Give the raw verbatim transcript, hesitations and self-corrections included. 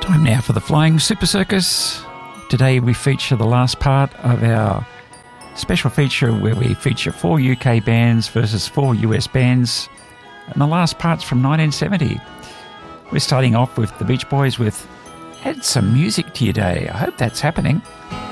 Time now for the Flying Super Circus. Today we feature the last part of our special feature where we feature four U K bands versus four U S bands. And the last part's from nineteen seventy. We're starting off with the Beach Boys with Add Some Music to Your Day. I hope that's happening.